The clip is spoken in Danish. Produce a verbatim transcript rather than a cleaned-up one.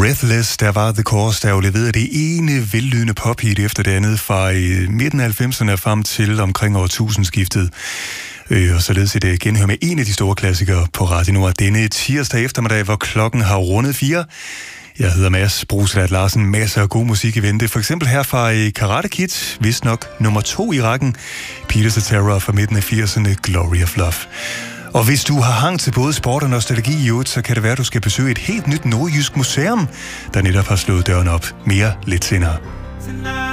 Breathless, der var The Course, der jo leverede det ene vellydende pophit efter det andet fra i midten af halvfemserne frem til omkring årtusindskiftet. Øh, og således et genhør med en af de store klassikere på Radio Nord denne tirsdag eftermiddag, hvor klokken har rundet fire. Jeg hedder Mads Bruslat Larsen. Masser af god musik i vente. For eksempel her fra Karate Kid, vist nok nummer to i rækken. Peter Cetera fra midten af firserne, Glory of Love. Og hvis du har hang til både sport og nostalgi i øvrigt, så kan det være, at du skal besøge et helt nyt nordjysk museum, der netop har slået døren op. Mere lidt senere.